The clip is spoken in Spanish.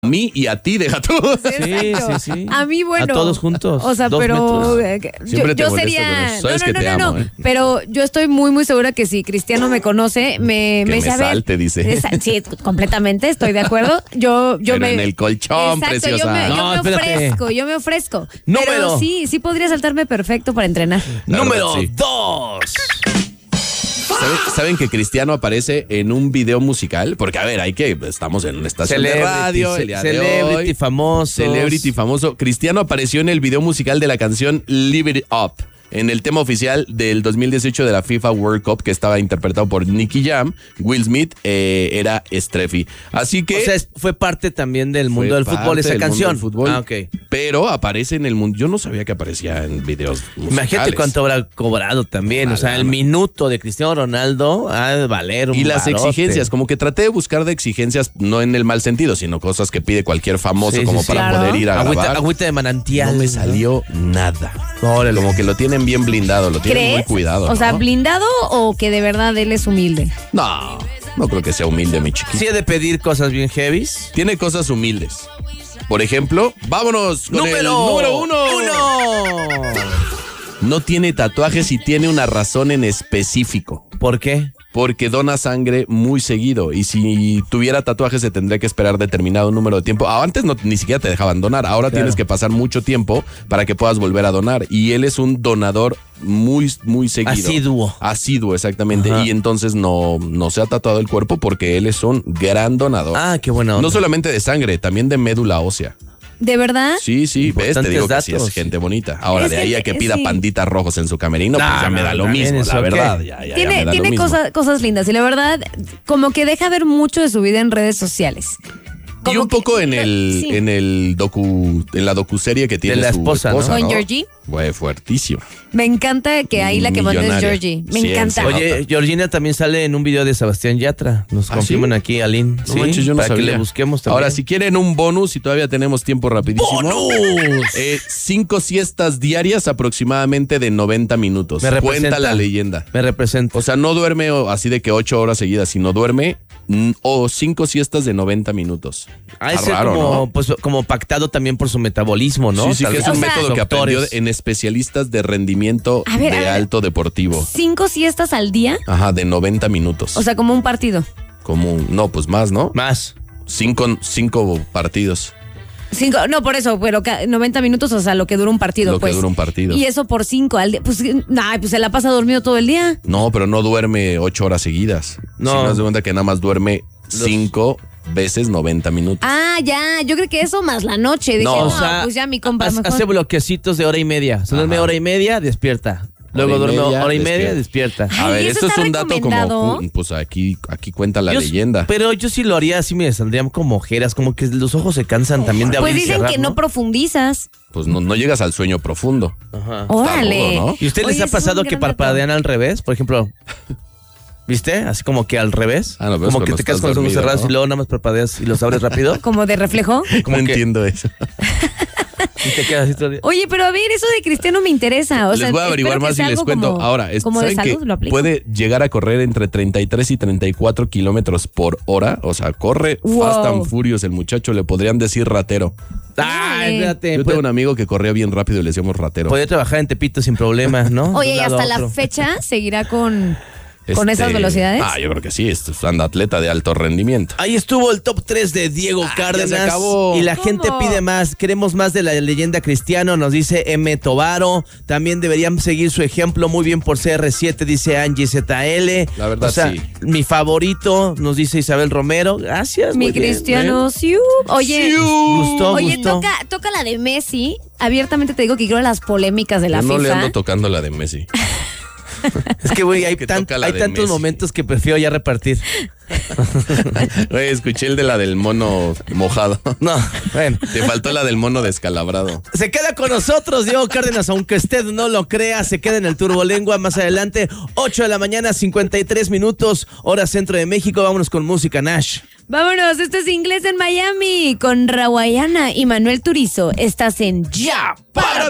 A mí y a ti, deja tú. Sí. A mí, bueno. A todos juntos. O sea, 2 pero metros. yo sería. Sabes que te amo, ¿eh? Pero yo estoy muy, muy segura que si Cristiano me conoce, me Que me dice, a ver, salte, dice. Sí, completamente, estoy de acuerdo. Pero en el colchón, Exacto, preciosa. Yo me ofrezco. Número. Pero sí podría saltarme perfecto para entrenar. Número Sí. 2. ¿Saben que Cristiano aparece en un video musical? Porque, a ver, estamos en una estación de radio el día de Celebrity hoy. famoso. Celebrity famoso. Cristiano apareció en el video musical de la canción Live It Up, en el tema oficial del 2018 de la FIFA World Cup, que estaba interpretado por Nicky Jam. Will Smith era Streffy. Así que... O sea, fue parte también del mundo del fútbol esa canción. Fútbol, ok. Pero aparece en el mundo. Yo no sabía que aparecía en videos musicales. Imagínate cuánto habrá cobrado también. O sea, el minuto de Cristiano Ronaldo ha de valer un Y las barote. exigencias, como que traté de buscar de exigencias, no en el mal sentido, sino cosas que pide cualquier famoso para Claro. poder ir a grabar. Agüita de manantial. No me salió nada. Órale. Como que lo tienen bien blindado, lo tienen muy ¿Crees? cuidado. O sea, ¿no? blindado o que de verdad él es humilde. No creo que sea humilde, mi chiquito. Sí he de pedir cosas bien heavies. Tiene cosas humildes. Por ejemplo, vámonos con el Número número 1. No tiene tatuajes y tiene una razón en específico. ¿Por qué? Porque dona sangre muy seguido y si tuviera tatuajes se tendría que esperar determinado número de tiempo. Antes ni siquiera te dejaban donar, ahora Claro. tienes que pasar mucho tiempo para que puedas volver a donar y él es un donador muy, muy seguido. Asiduo, exactamente. Ajá. Y entonces no se ha tatuado el cuerpo porque él es un gran donador. Ah, qué buena onda. No solamente de sangre, también de médula ósea. ¿De verdad? Sí, ves, te Importantes digo que sí datos. es gente bonita. Ahora, Es de ahí a que pida sí. panditas rojos en su camerino, pues ya me da lo también mismo, eso, la ¿qué? verdad. Ya me da Tiene lo mismo. cosas lindas y la verdad, como que deja ver mucho de su vida en redes sociales. Y Como un poco que- en sí. en la docuserie que tiene De la su esposa, ¿no? Con Georgie. Fue fuertísimo. Me encanta que ahí la que manda es Millonaria. Georgie. Me Sí, encanta. en serio. Oye, Georgina también sale en un video de Sebastián Yatra. Nos ¿Ah, confirman sí? aquí, Aline. No manches, yo no para sabía. que le busquemos también. Ahora, si quieren un bonus, y todavía tenemos tiempo rapidísimo. ¡Bonus! 5 siestas diarias aproximadamente de 90 minutos. Me representa. Cuenta la leyenda. Me representa. O sea, no duerme así de que 8 horas seguidas, sino duerme o 5 siestas de 90 minutos. Ha de Está ser raro, como, ¿no? pues, como pactado también por su metabolismo, ¿no? Sí, Tal que vez es un O sea, método que aprendió doctores. en especialistas de rendimiento A ver, de alto deportivo. 5 siestas al día, Ajá, de 90 minutos. o sea, como un partido. No, pues más, ¿no? Más. 5 partidos. 5, no, por eso, pero 90 minutos, o sea, lo que dura un partido, Lo que pues. dura un partido. Y eso por 5 al día. Pues se la pasa dormido todo el día. No, pero no duerme 8 horas seguidas. No. Si no, das de cuenta que nada más duerme 5 veces 90 minutos. Ah, ya, yo creo que eso más la noche. Dije, No, no, o sea, pues ya mi compa mejor. hace bloquecitos de hora y media. Se duerme Ajá. hora y media, despierta. Luego Hora y duerme media, hora y media, despierta. Ay, A ver, ¿eso esto es está un dato recomendado? como, pues aquí cuenta la Yo- leyenda. Pero yo sí lo haría, así me saldrían como ojeras, como que los ojos se cansan también de Pues abrir y dicen cerrar, que no profundizas. Pues no llegas al sueño profundo. Ajá. Órale. rudo, ¿no? ¿Y usted les Oye, ha ese es un pasado que gran dato. parpadean al revés? Por ejemplo, ¿viste? Así como que al revés. Ah, no, pero es como que cuando te quedas estás con los ojos dormido, cerrados ¿no? y luego nada más parpadeas y los abres rápido. Como de reflejo. Como no que- entiendo eso. Y te quedas así todo el día. Oye, pero a ver, eso de Cristiano me interesa. O sea, Les voy a averiguar espero que más y sea les algo cuento. como- Ahora, como de ¿saben que salud, lo aplico. puede llegar a correr entre 33 y 34 kilómetros por hora? O sea, corre Wow. Fast and Furious el muchacho. Le podrían decir ratero. Ah, Órale. espérate. Yo tengo un amigo que corría bien rápido y le decíamos ratero. Podía trabajar en Tepito sin problemas, ¿no? Oye, De y un lado hasta a la otro. fecha seguirá con esas velocidades. Yo creo que sí. Es un atleta de alto rendimiento. Ahí estuvo el top 3 de Diego ya Cárdenas. se acabó. Y la ¿Cómo? gente pide más. Queremos más de la leyenda Cristiano, nos dice M. Tobaro. También deberían seguir su ejemplo. Muy bien por CR7, dice Angie ZL. La verdad, o sea, sí. mi favorito, nos dice Isabel Romero. Gracias. Mi muy bien, Cristiano, ¿eh? sí. Oye, Gustó, oye, gustó. toca la de Messi. Abiertamente te digo que quiero las polémicas de la Yo no FIFA. le ando tocando la de Messi. Es que, güey, hay, Que toca la hay de tantos Messi. momentos que prefiero ya repartir. Güey, escuché el de la del mono mojado. No, bueno. Te faltó la del mono descalabrado. Se queda con nosotros Diego Cárdenas, aunque usted no lo crea, se queda en el Turbolengua más adelante, 8 de la mañana, 53 minutos, hora centro de México. Vámonos con música, Nash. Vámonos, esto es Inglés en Miami con Rawayana y Manuel Turizo. Estás en Ya ¡Para